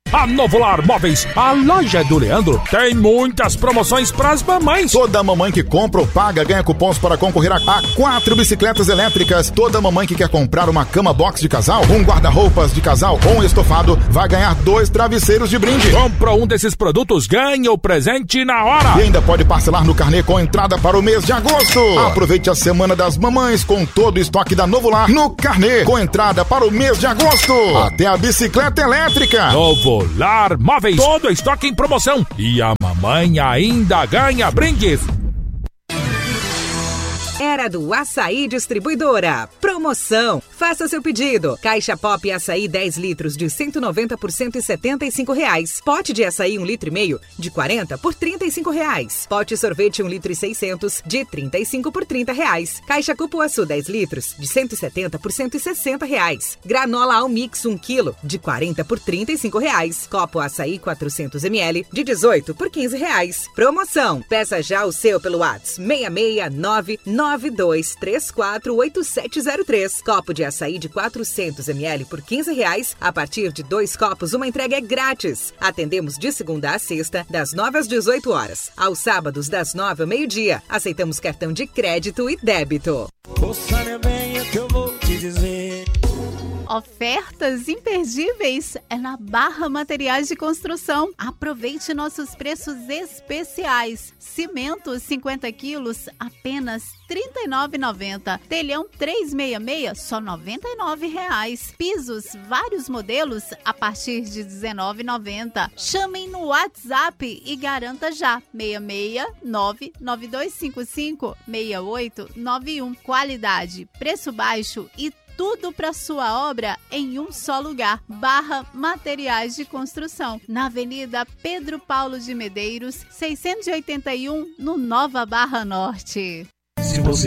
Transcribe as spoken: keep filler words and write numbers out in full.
A Novolar Móveis, a loja do Leandro, tem muitas promoções pras mamães. Toda mamãe que compra ou paga ganha cupons para concorrer a, a quatro bicicletas elétricas. Toda mamãe que quer comprar uma cama box de casal, um guarda-roupas de casal ou um estofado, vai ganhar dois travesseiros de brinde. Compra um desses produtos, ganha o presente na hora. E ainda pode parcelar no carnê com entrada para o mês de agosto. Aproveite a Semana das Mamães com todo o estoque da Novolar no carnê, com entrada para o mês de agosto. Até a bicicleta elétrica. Novolar Móveis, todo estoque em promoção. E a mamãe ainda ganha brindes. Era do Açaí Distribuidora. Promoção. Faça seu pedido. Caixa Pop Açaí dez litros de cento e noventa por cento e setenta e cinco reais. Pote de açaí um litro e meio de quarenta por trinta e cinco reais. Pote sorvete um litro e seiscentos de trinta e cinco por trinta reais. Caixa Cupuaçu dez litros de cento e setenta por cento e sessenta reais. Granola Almix um quilo de quarenta por trinta e cinco reais. Copo Açaí quatrocentos mililitros de dezoito por quinze reais. Promoção. Peça já o seu pelo WhatsApp seis seis nove nove dois três quatro oito sete zero três. Copo de açaí de quatrocentos mililitros por quinze reais. A partir de dois copos, uma entrega é grátis. Atendemos de segunda a sexta, das nove às dezoito horas. Aos sábados, das nove ao meio-dia. Aceitamos cartão de crédito e débito. Ouça bem o que eu vou te dizer. Ofertas imperdíveis é na Barra Materiais de Construção. Aproveite nossos preços especiais. Cimento cinquenta quilos, apenas trinta e nove reais e noventa centavos. Telhão trezentos e sessenta e seis, só noventa e nove reais. Pisos, vários modelos, a partir de dezenove reais e noventa centavos. Chamem no WhatsApp e garanta já. seis seis nove nove dois cinco cinco seis oito nove um. Qualidade, preço baixo e tudo para sua obra em um só lugar. Barra Materiais de Construção, na Avenida Pedro Paulo de Medeiros, seiscentos e oitenta e um, no Nova Barra Norte.